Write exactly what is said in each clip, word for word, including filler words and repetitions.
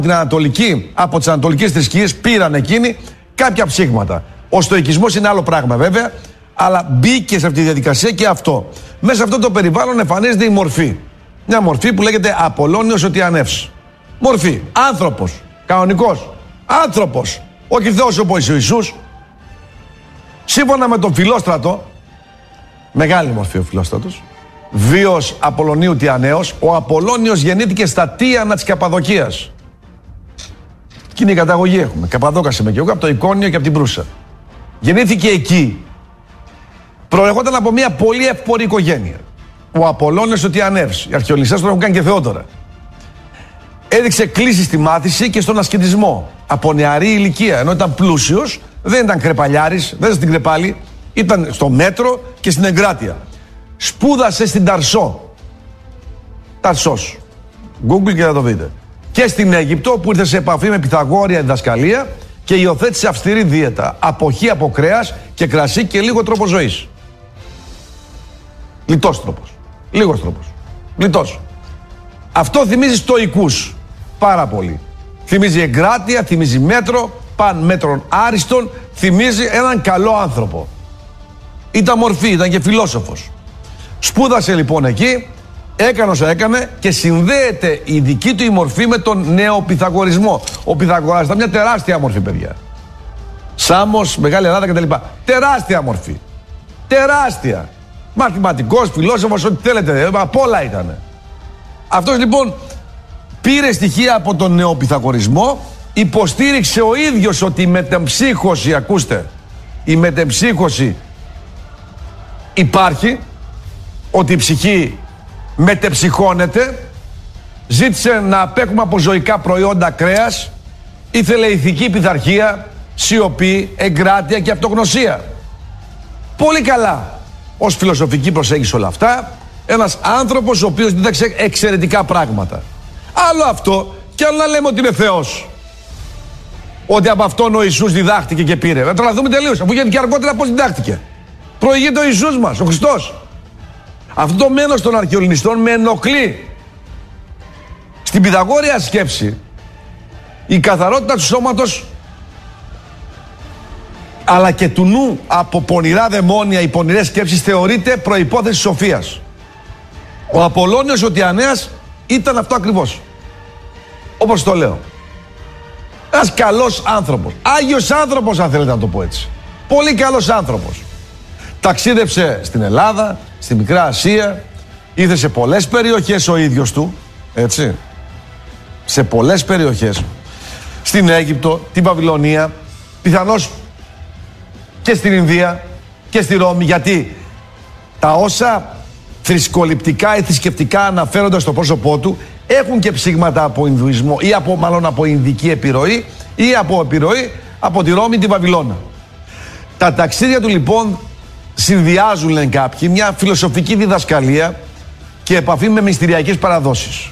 την Ανατολική, από τις ανατολικές θρησκείες πήραν εκείνοι κάποια ψήγματα. Ο στοικισμός είναι άλλο πράγμα βέβαια, αλλά μπήκε σε αυτή τη διαδικασία και αυτό. Μέσα σε αυτό το περιβάλλον εμφανίζεται η μορφή. Μια μορφή που λέγεται Απολώνιος ο Τιανεύς. Μορφή. Άνθρωπος. Κανονικός. Άνθρωπος. Όχι Θεός όπως ο Ιησούς. Σύμφωνα με τον Φιλόστρατο, μεγάλη μορφή ο Φιλόστρατος, βίος Απολωνίου Τιανέως, ο Απολώνιος γεννήθηκε στα Τίανα της Καπαδοκίας. Εκείνη η καταγωγή έχουμε. Καπαδόκας είμαι και εγώ, από το Εικόνιο και από την Προύσα. Γεννήθηκε εκεί. Προερχόταν από μια πολύ εύπορη οικογένεια. Ο Απολώνιος ο Τιανεύς. Οι αρχαιολινιστές τον έχουν κάνει και Θεότορα. Έδειξε κλίση στη μάθηση και στον ασκητισμό. Από νεαρή ηλικία. Ενώ ήταν πλούσιος, δεν ήταν κρεπαλιάρης, δεν ήταν στην κρεπάλη. Ήταν στο μέτρο και στην εγκράτεια. Σπούδασε στην Ταρσό. Ταρσός. Google και θα το δείτε. Και στην Αίγυπτο που ήρθε σε επαφή με πυθαγόρια διδασκαλία και υιοθέτησε αυστηρή δίαιτα. Αποχή από κρέας και κρασί και λίγο τρόπο ζωής. Λιτός τρόπος. Λίγος τρόπος. Λιτός. Αυτό θυμίζει στοικούς. Πάρα πολύ. Θυμίζει εγκράτεια, θυμίζει μέτρο, παν μέτρων άριστον, θυμίζει έναν καλό άνθρωπο. Ήταν μορφή, ήταν και φιλόσοφος. Σπούδασε λοιπόν εκεί, έκανε όσα έκανε και συνδέεται η δική του η μορφή με τον νεοπυθαγορισμό. Ο Πυθαγοράς ήταν μια τεράστια μορφή, παιδιά. Σάμος, Μεγάλη Ελλάδα κτλ. Τεράστια μορφή. Τεράστια. Μαθηματικός, φιλόσοφος, ό,τι θέλετε. Απ' όλα ήταν. Αυτός λοιπόν πήρε στοιχεία από τον νεοπυθαγορισμό, υποστήριξε ο ίδιος ότι η μετεμψύχωση, ακούστε, η μετεμψύχωση υπάρχει, ότι η ψυχή μετεψυχώνεται, ζήτησε να απέχουμε από ζωικά προϊόντα κρέας, ήθελε ηθική πειθαρχία, σιωπή, εγκράτεια και αυτογνωσία. Πολύ καλά ως φιλοσοφική προσέγγιση όλα αυτά, ένας άνθρωπος ο οποίος δίδαξε εξαιρετικά πράγματα. Άλλο αυτό και άλλο να λέμε ότι είναι Θεός. Ότι από αυτόν ο Ιησούς διδάχτηκε και πήρε. Να τρελαθούμε τελείως, αφού γιατί και αργότερα πώς διδάχτηκε. Προηγείται ο Ιησούς μας, ο Χριστός. Αυτό το μένος των αρχαιολινιστών με ενοχλεί. Στην πυθαγόρια σκέψη, η καθαρότητα του σώματος αλλά και του νου από πονηρά δαιμόνια, οι πονηρές σκέψεις θεωρείται προϋπόθεση σοφίας. Ο Απολώνιος ο Τιανέας ήταν αυτό ακριβώς. Όπως το λέω. Ένας καλός άνθρωπος. Άγιος άνθρωπος, αν θέλετε να το πω έτσι. Πολύ καλός άνθρωπος. Ταξίδεψε στην Ελλάδα, στη Μικρά Ασία, ήρθε σε πολλές περιοχές ο ίδιος του, έτσι, σε πολλές περιοχές, στην Αίγυπτο, την Βαβυλωνία, πιθανώς και στην Ινδία και στη Ρώμη, γιατί τα όσα θρησκοληπτικά ή θρησκευτικά αναφέρονται στο πρόσωπό του έχουν και ψήγματα από Ινδουισμό ή από, μάλλον από Ινδική επιρροή ή από επιρροή από τη Ρώμη, τη Βαβυλώνα. Τα ταξίδια του λοιπόν συνδυάζουν, λένε κάποιοι, μια φιλοσοφική διδασκαλία και επαφή με μυστηριακές παραδόσεις.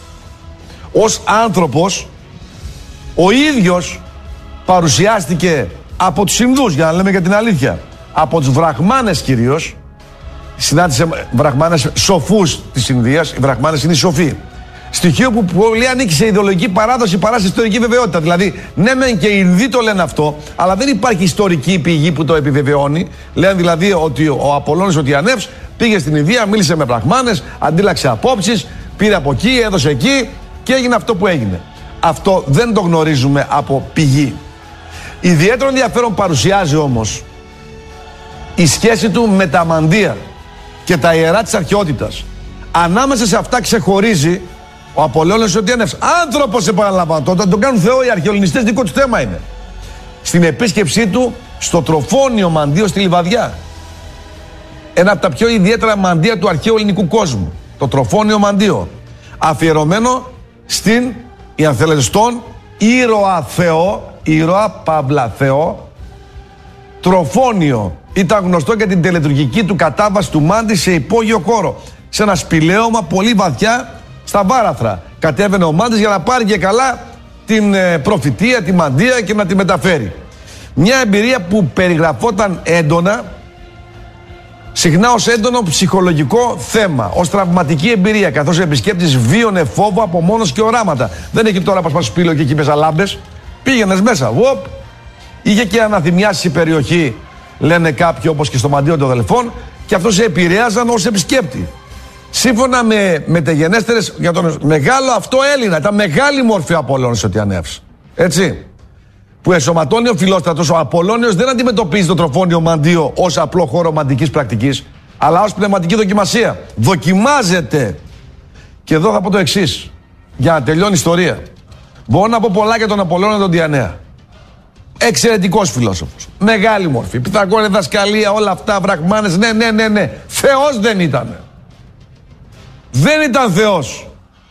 Ως άνθρωπος, ο ίδιος παρουσιάστηκε από τους Ινδούς, για να λέμε και την αλήθεια, από τους Βραχμάνες κυρίως. Συνάντησε Βραχμάνες σοφούς της Ινδίας. Οι Βραχμάνες είναι οι σοφοί. Στοιχείο που πολύ ανήκει σε ιδεολογική παράδοση παρά σε ιστορική βεβαιότητα. Δηλαδή, ναι, μεν και οι Ινδοί το λένε αυτό, αλλά δεν υπάρχει ιστορική πηγή που το επιβεβαιώνει. Λένε δηλαδή ότι ο Απολώνιος ο Τιανεύς πήγε στην Ινδία, μίλησε με Βραχμάνες, αντίλαξε απόψεις, πήρε από εκεί, έδωσε εκεί και έγινε αυτό που έγινε. Αυτό δεν το γνωρίζουμε από πηγή. Ιδιαίτερο ενδιαφέρον παρουσιάζει όμως η σχέση του με τα μαντεία και τα ιερά της αρχαιότητας. Ανάμεσα σε αυτά ξεχωρίζει ο Απολώνιος ο Τιανεύς. Άνθρωπος, επαναλαμβάνω, όταν τον κάνουν Θεό οι αρχαιολινιστές, δικό του θέμα είναι. Στην επίσκεψή του στο Τροφόνιο μαντίο στη Λιβαδιά. Ένα από τα πιο ιδιαίτερα μαντεία του αρχαίου ελληνικού κόσμου. Το Τροφόνιο μαντίο. Αφιερωμένο στην, ή αν θέλετε στον, ήρωα Θεό, ήρωα Παύλα Θεό, Τροφόνιο. Ήταν γνωστό για την τελετουργική του κατάβαση του μάντη σε υπόγειο χώρο. Σε ένα σπηλαίωμα πολύ βαθιά στα βάραθρα. Κατέβαινε ο μάντης για να πάρει και καλά την ε, προφητεία, τη μαντεία και να τη μεταφέρει. Μια εμπειρία που περιγραφόταν έντονα συχνά ως έντονο ψυχολογικό θέμα, ως τραυματική εμπειρία, καθώς ο επισκέπτης βίωνε φόβο από μόνος και οράματα. Δεν έχει τώρα πας πας σπήλο και εκεί μέσα λάμπες. Πήγαινες μέσα, βοπ. Είχε και αναθυμιάσει η περιοχή, λένε κάποιοι, όπως και στο μαντίο των αδελφών, και αυτό σε επηρέαζαν ως επισκέπτη. Σύμφωνα με μεταγενέστερες, για τον μεγάλο αυτό Έλληνα, ήταν μεγάλη μόρφη ο Απόλλωνας ότι ανέβησε. Έτσι. Που εσωματώνει ο Φιλόστρατος, ο Απόλλωνιος δεν αντιμετωπίζει το τροφόνιο μαντίο ως απλό χώρο μαντικής πρακτικής, αλλά ως πνευματική δοκιμασία. Δοκιμάζεται. Και εδώ θα πω το εξής, για να τελειώνει η ιστορία. Μπορώ να πω πολλά για τον Απόλλωνα τον Διανέα. Εξαιρετικός φιλόσοφος. Μεγάλη μορφή. Πυθαγόρη, δασκαλία, όλα αυτά, βραχμάνες. Ναι, ναι, ναι, ναι. Θεός δεν ήταν. Δεν ήταν Θεός.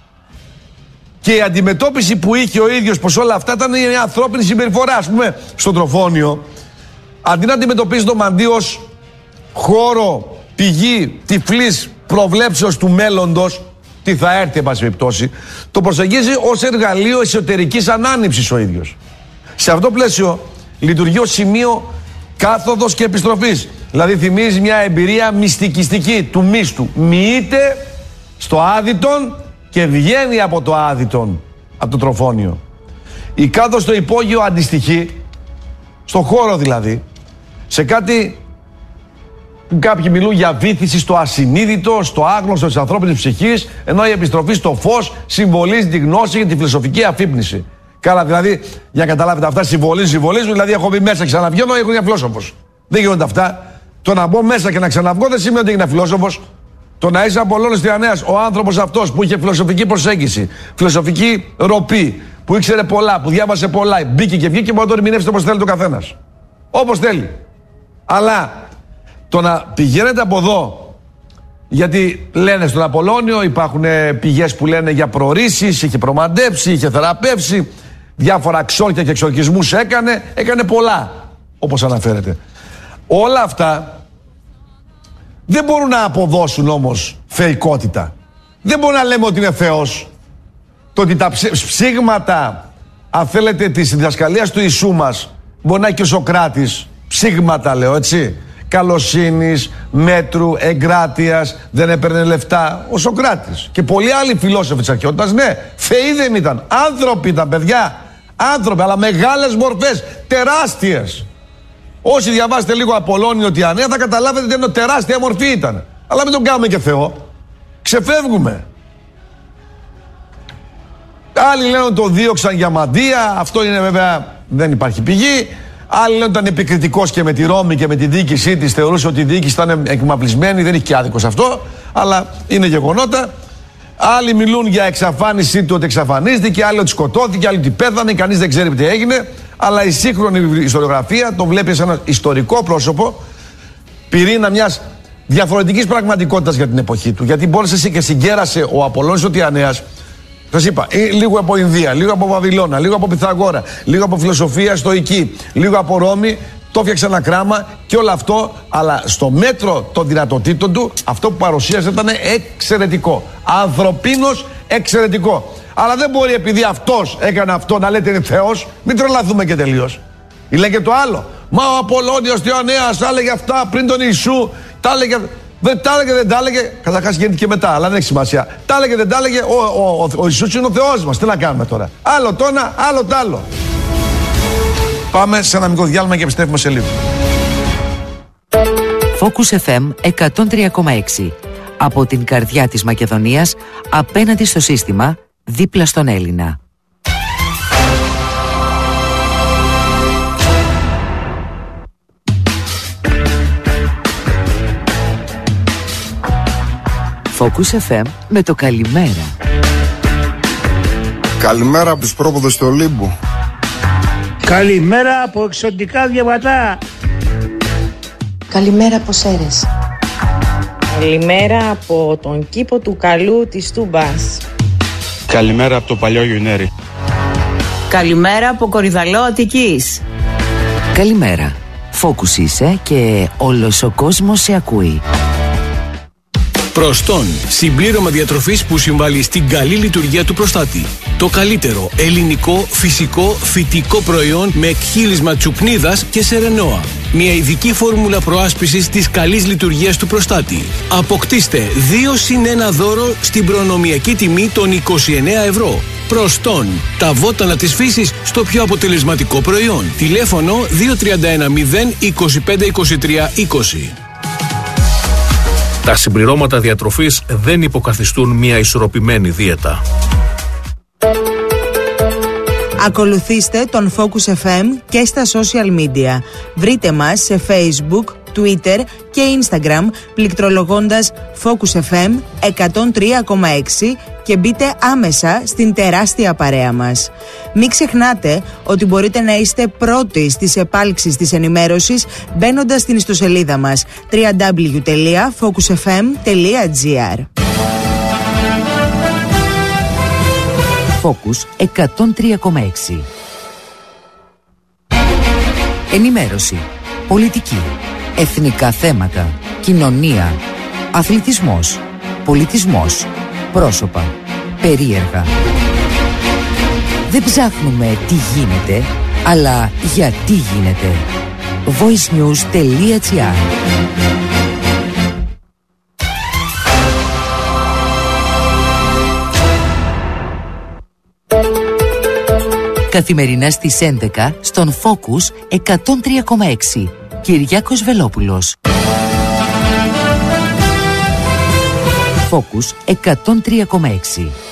Και η αντιμετώπιση που είχε ο ίδιος πως όλα αυτά ήταν η ανθρώπινη συμπεριφορά. Ας πούμε, στο τροφόνιο, αντί να αντιμετωπίζει το μαντί ως χώρο, πηγή τυφλής προβλέψεως του μέλλοντος, τι θα έρθει, εν πάση περιπτώσει, το προσεγγίζει ως εργαλείο εσωτερικής ανάνυψης ο ίδιος. Σε αυτό το πλαίσιο λειτουργεί ως σημείο κάθοδος και επιστροφής. Δηλαδή θυμίζει μια εμπειρία μυστικιστική του μίστου. Μοιείται στο άδειτον και βγαίνει από το άδειτον, από το τροφόνιο. Η κάθοδος στο υπόγειο αντιστοιχεί, στο χώρο δηλαδή, σε κάτι που κάποιοι μιλούν για βύθιση στο ασυνείδητο, στο άγνωστο της ανθρώπινης ψυχής, ενώ η επιστροφή στο φως συμβολίζει τη γνώση και τη φιλοσοφική αφύπνιση. Καλά, δηλαδή, για να καταλάβετε αυτά, συμβολίζουν, συμβολίζουν, δηλαδή έχω μπει μέσα, ξαναβγαίνω, έχω μια φιλόσοφος. Δεν γίνονται αυτά. Το να μπω μέσα και να ξαναβγώ δεν σημαίνει ότι έγινα φιλόσοφος. Το να είσαι Απόλλωνας Διανέας, ο άνθρωπος αυτός που είχε φιλοσοφική προσέγγιση, φιλοσοφική ροπή, που ήξερε πολλά, που διάβασε πολλά, μπήκε και βγήκε, μπορεί να το ερμηνεύσει όπως θέλει το καθένας. Όπως θέλει. Αλλά το να πηγαίνετε από εδώ, γιατί λένε στον Απολώνιο, υπάρχουν πηγές που λένε για προορίσεις, είχε προμαντέψει, είχε θεραπεύσει, διάφορα ξόρκια και εξορκισμούς έκανε, έκανε πολλά, όπως αναφέρεται. Όλα αυτά δεν μπορούν να αποδώσουν όμως θεϊκότητα. Δεν μπορούμε να λέμε ότι είναι Θεός. Το ότι τα ψήγματα, αν θέλετε, της διδασκαλίας του Ιησού μας, μπορεί να είναι και ο Σοκράτης, ψήγματα λέω, έτσι, καλοσύνης, μέτρου, εγκράτειας, δεν έπαιρνε λεφτά. Ο Σοκράτης και πολλοί άλλοι φιλόσοφοι της αρχαιότητας, ναι, θεοί δεν ήταν, άνθρωποι ήταν, παιδιά, άνθρωποι, αλλά μεγάλες μορφές, τεράστιες. Όσοι διαβάσετε λίγο Απολώνιο Διανέα θα καταλάβετε ότι είναι τεράστια μορφή ήταν. Αλλά μην τον κάνουμε και Θεό. Ξεφεύγουμε. Άλλοι λένε ότι το δίωξαν για μαντεία. Αυτό είναι βέβαια, δεν υπάρχει πηγή. Άλλοι λένε ότι ήταν επικριτικός και με τη Ρώμη και με τη διοίκησή της. Θεωρούσε ότι η διοίκηση ήταν εκμαπλισμένη. Δεν έχει και άδικο σε αυτό. Αλλά είναι γεγονότα. Άλλοι μιλούν για εξαφάνισή του, ότι εξαφανίστηκε. Άλλοι ότι σκοτώθηκε. Άλλοι ότι πέθανε. Κανείς δεν ξέρει τι έγινε. Αλλά η σύγχρονη ιστοριογραφία τον βλέπει σαν ένα ιστορικό πρόσωπο, πυρήνα μιας διαφορετικής πραγματικότητας για την εποχή του. Γιατί μπόρεσε και συγκέρασε ο Απολώνης ο Διανέας. Σας είπα, λίγο από Ινδία, λίγο από Βαβυλώνα, λίγο από Πυθαγόρα, λίγο από φιλοσοφία στοική, λίγο από Ρώμη. Το έφτιαξε ένα κράμα και όλο αυτό, αλλά στο μέτρο των δυνατοτήτων του, αυτό που παρουσίασε ήταν εξαιρετικό. Ανθρωπίνος εξαιρετικό. Αλλά δεν μπορεί επειδή αυτός έκανε αυτό να λέτε είναι Θεός, μην τρελαθούμε και τελείως. Ή λέει και το άλλο. Μα ο Απολώνιος Διανέας τα έλεγε αυτά πριν τον Ιησού, τα έλεγε. Δεν τα έλεγε, δεν τα έλεγε. Καταρχάς γίνεται και μετά, αλλά δεν έχει σημασία. Τα έλεγε, δεν τα έλεγε. Ο, ο, ο, ο Ιησούς είναι ο Θεός μας. Τι να κάνουμε τώρα. Άλλο το ένα, άλλο το άλλο. Πάμε σε ένα μικρό διάλειμμα και επιστρέφουμε σε λίγο. Focus εφ εμ εκατόν τρία κόμμα έξι. Από την καρδιά της Μακεδονίας, απέναντι στο σύστημα, δίπλα στον Έλληνα. Focus εφ εμ με το καλημέρα. Καλημέρα από τους πρόποδες του Ολύμπου. Καλημέρα από εξωτικά διαβατά. Καλημέρα από Σέρες. Καλημέρα από τον κήπο του Καλού της Τούμπας. Καλημέρα από το παλιό Γιουνέρι. Καλημέρα από Κορυδαλό Αττικής. Καλημέρα. Focus είσαι και όλος ο κόσμος σε ακούει. Προστών, συμπλήρωμα διατροφής που συμβάλλει στην καλή λειτουργία του προστάτη. Το καλύτερο ελληνικό, φυσικό, φυτικό προϊόν με εκχύλισμα τσουπνίδας και σερενόα. Μια ειδική φόρμουλα προάσπισης της καλής λειτουργίας του προστάτη. Αποκτήστε δύο συν ένα δώρο στην προνομιακή τιμή των είκοσι εννέα ευρώ. Προστόν, τα βότανα της φύσης στο πιο αποτελεσματικό προϊόν. Τηλέφωνο δύο τρία ένα μηδέν είκοσι πέντε είκοσι τρία είκοσι. Τα συμπληρώματα διατροφής δεν υποκαθιστούν μια ισορροπημένη δίαιτα. Ακολουθήστε τον Focus εφ εμ και στα social media. Βρείτε μας σε Facebook, Twitter και Instagram πληκτρολογώντας Focus εφ εμ εκατόν τρία κόμμα έξι και μπείτε άμεσα στην τεράστια παρέα μας. Μην ξεχνάτε ότι μπορείτε να είστε πρώτοι στις επάλξεις της ενημέρωσης μπαίνοντας στην ιστοσελίδα μας double-u double-u double-u τελεία focus f m τελεία g r. Focus εκατόν τρία κόμμα έξι. Ενημέρωση, πολιτική, εθνικά θέματα, κοινωνία, αθλητισμός, πολιτισμός, πρόσωπα, περίεργα. Δεν ψάχνουμε τι γίνεται, αλλά γιατί γίνεται. voice news τελεία g r. Καθημερινά στις έντεκα στον Focus εκατόν τρία κόμμα έξι. Κυριάκος Βελόπουλος. Focus εκατόν τρία κόμμα έξι.